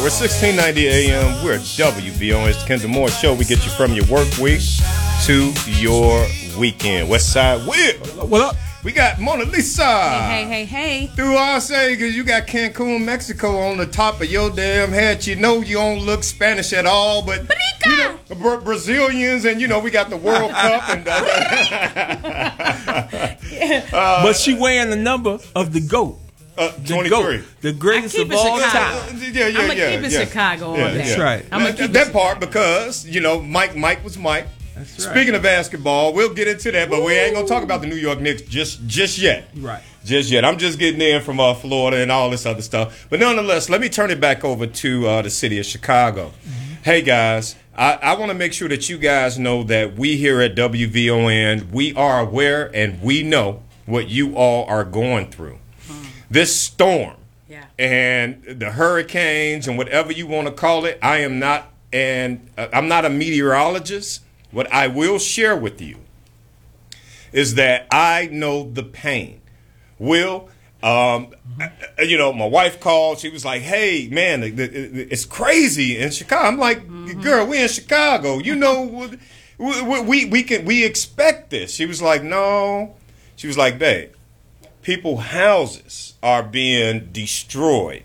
We're 1690 AM. We're WVO. It's the Kendall Moore Show. We get you from your work week to your weekend. West Side Will. What up? We got Mona Lisa. Hey. Through all say, because you got Cancun, Mexico on the top of your damn head. You know you don't look Spanish at all, but you know, Brazilians and, you know, we got the World Cup. And but she wearing the number of the GOAT. 23. GOAT, the greatest of all time. I'm going to keep it Chicago all day. That's right. I'm gonna keep that part because, you know, Mike was Mike. That's right. Speaking of basketball, we'll get into that, but we ain't going to talk about the New York Knicks just yet. Right. Just yet. I'm just getting in from Florida and all this other stuff. But nonetheless, let me turn it back over to the city of Chicago. Mm-hmm. Hey, guys, I want to make sure that you guys know that we here at WVON, we are aware and we know what you all are going through. This storm and the hurricanes and whatever you want to call it, I'm not a meteorologist. What I will share with you is that I know the pain. Will, you know, my wife called. She was like, "Hey, man, it's crazy in Chicago." I'm like, "Girl, we in Chicago. You know, we expect this." She was like, "No." She was like, "Babe, people's houses are being destroyed.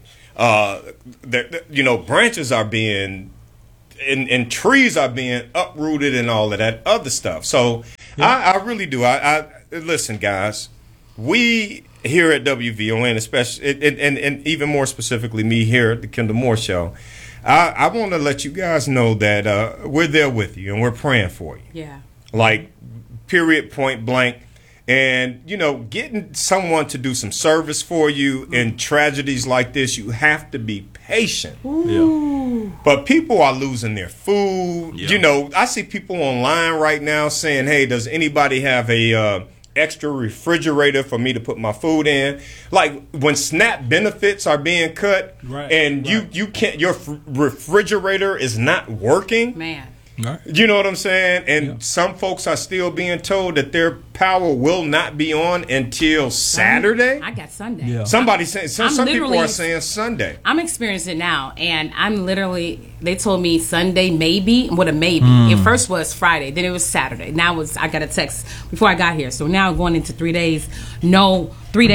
You know, branches are being, and trees are being uprooted and all of that other stuff." So I really do. I listen, guys. We here at WVON, especially, and even more specifically, me here at the Kendall Moore Show, I want to let you guys know that we're there with you and we're praying for you. Yeah. Like, period, point blank. And, you know, getting someone to do some service for you in tragedies like this, you have to be patient. Ooh. But people are losing their food. Yeah. You know, I see people online right now saying, "Hey, does anybody have a extra refrigerator for me to put my food in?" Like when SNAP benefits are being cut, and you can't, your refrigerator is not working. Man. Right. You know what I'm saying? And some folks are still being told that their power will not be on until Saturday. I got Sunday. Yeah. Somebody saying some people are saying Sunday. I'm experiencing it now, and I'm literally. They told me Sunday maybe. What a maybe. It first was Friday, then it was Saturday. Now I got a text before I got here, so now I'm going into 3 days. No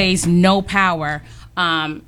power. And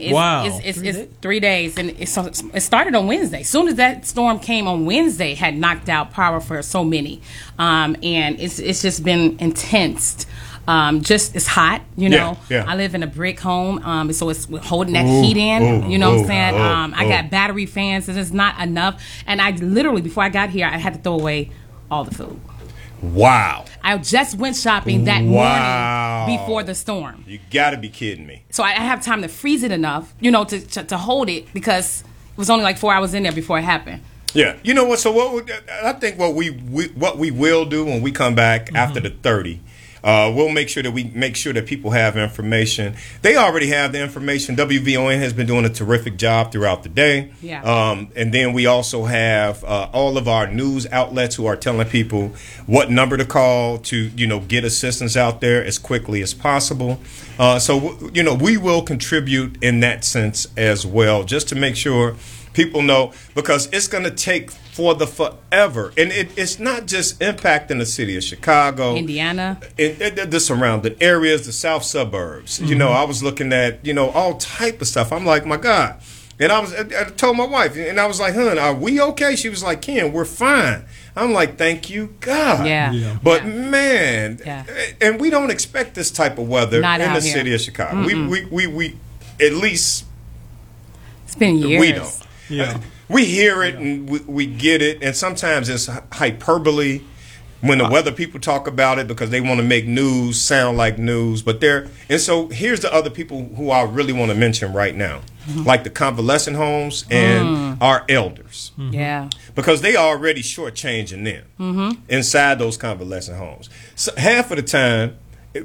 it's 3 days, and it started on Wednesday. As soon as that storm came on Wednesday, had knocked out power for so many, and it's just been intense. It's hot, you know. Yeah. I live in a brick home, so it's holding that heat in. You know what I'm saying? I got battery fans, and it's not enough. And I literally, before I got here, I had to throw away all the food. Wow. I just went shopping that morning before the storm. You got to be kidding me. So I have time to freeze it enough, you know, to hold it, because it was only like 4 hours in there before it happened. Yeah. You know what? So I think what we will do when we come back after the 30, we'll make sure that people have information. They already have the information. WVON has been doing a terrific job throughout the day. Yeah. And then we also have all of our news outlets who are telling people what number to call to, you know, get assistance out there as quickly as possible. So, you know, we will contribute in that sense as well, just to make sure people know, because it's going to take for the forever. And it's not just impacting the city of Chicago, Indiana, the surrounding areas, the south suburbs. You know, I was looking at, you know, all type of stuff. I'm like, my God. And I told my wife, and I was like, "Hun, are we okay?" She was like, "Ken, we're fine." I'm like, "Thank you, God." Yeah. But man, and we don't expect this type of weather Not in the here. city of Chicago. We at least, it's been years. We don't. Yeah. We hear it and we get it, and sometimes it's hyperbole when the weather people talk about it, because they want to make news sound like news. And so here's the other people who I really want to mention right now, like the convalescent homes and our elders. Yeah. Because they are already shortchanging them inside those convalescent homes. So half of the time,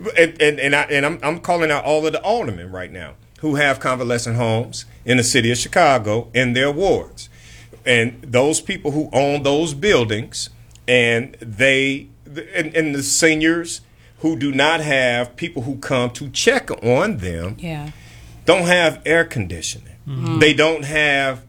and I'm calling out all of the aldermen right now who have convalescent homes in the city of Chicago in their wards. And those people who own those buildings, and the seniors who do not have people who come to check on them, don't have air conditioning. They don't have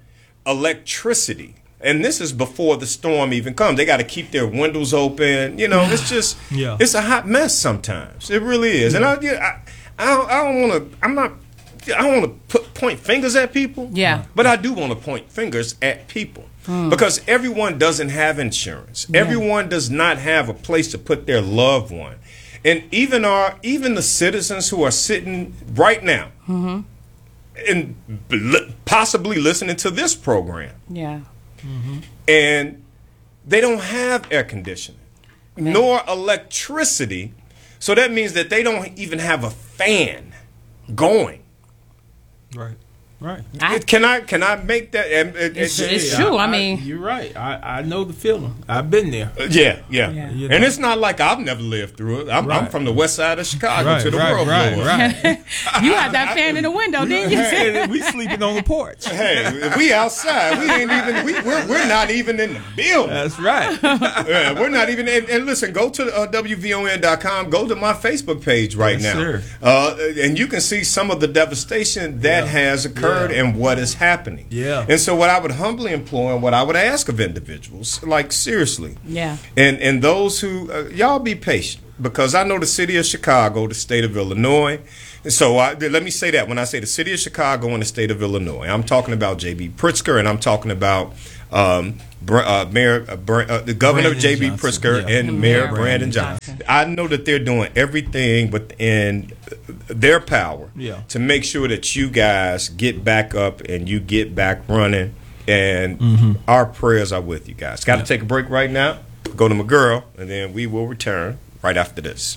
electricity. And this is before the storm even comes. They got to keep their windows open. You know, it's just, it's a hot mess sometimes. It really is. And I don't want to point fingers at people. Yeah. But I do want to point fingers at people. Because everyone doesn't have insurance. Yeah. Everyone does not have a place to put their loved one. And even the citizens who are sitting right now and possibly listening to this program. Yeah. And they don't have air conditioning nor electricity. So that means that they don't even have a fan going. Right. Right. Can I make that? It's true. I mean, you're right. I know the feeling. I've been there. Yeah. You know. And it's not like I've never lived through it. I'm from the west side of Chicago to the world. Right. You had that fan in the window, didn't you? We sleeping on the porch. Hey, we outside. We ain't even. We're not even in the building. That's right. We're not even. And listen, go to WVON.com. Go to my Facebook page right now, sir. And you can see some of the devastation that has occurred. And what is happening. Yeah. And so what I would humbly implore and what I would ask of individuals, like seriously. Yeah. And those who, y'all be patient, because I know the city of Chicago, the state of Illinois. And so let me say that when I say the city of Chicago and the state of Illinois, I'm talking about J.B. Pritzker and I'm talking about the governor J.B. Pritzker and Mayor Brandon Johnson. I know that they're doing everything within their power to make sure that you guys get back up and you get back running. And our prayers are with you guys. Got to take a break right now. Go to my girl, and then we will return right after this.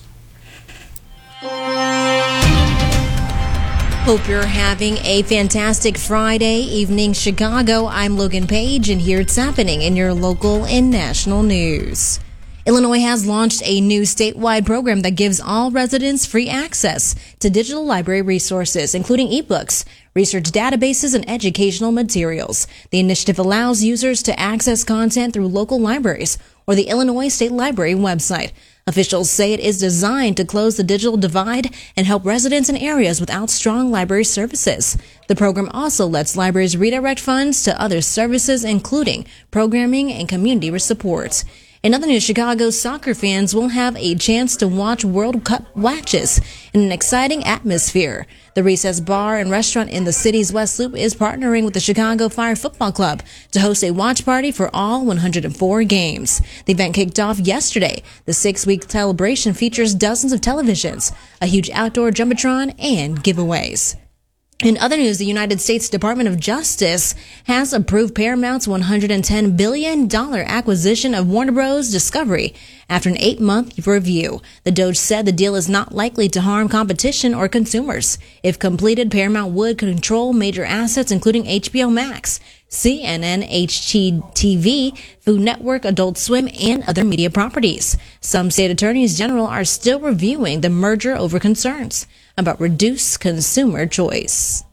Hope you're having a fantastic Friday evening, Chicago. I'm Logan Page, and here it's happening in your local and national news. Illinois has launched a new statewide program that gives all residents free access to digital library resources, including ebooks, research databases, and educational materials. The initiative allows users to access content through local libraries or the Illinois State Library website. Officials say it is designed to close the digital divide and help residents in areas without strong library services. The program also lets libraries redirect funds to other services, including programming and community support. In other news, Chicago soccer fans will have a chance to watch World Cup matches in an exciting atmosphere. The Recess Bar and Restaurant in the city's West Loop is partnering with the Chicago Fire Football Club to host a watch party for all 104 games. The event kicked off yesterday. The 6-week celebration features dozens of televisions, a huge outdoor jumbotron, and giveaways. In other news, the United States Department of Justice has approved Paramount's $110 billion acquisition of Warner Bros. Discovery after an 8-month review. The DOJ said the deal is not likely to harm competition or consumers. If completed, Paramount would control major assets including HBO Max, CNN, HGTV, Food Network, Adult Swim, and other media properties. Some state attorneys general are still reviewing the merger over concerns about reduced consumer choice.